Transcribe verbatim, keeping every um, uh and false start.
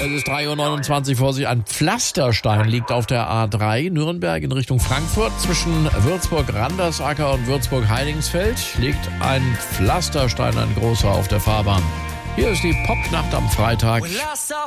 Es ist drei Uhr neunundzwanzig vor sich. Ein Pflasterstein liegt auf der A drei Nürnberg in Richtung Frankfurt. Zwischen Würzburg-Randersacker und Würzburg-Heidingsfeld liegt ein Pflasterstein, ein großer, auf der Fahrbahn. Hier ist die Popnacht am Freitag.